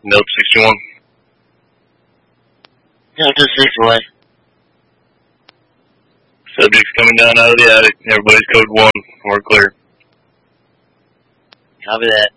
Note 61. Delta 6 away. Subject's coming down out of the attic. Everybody's code 1. We're clear. Copy that.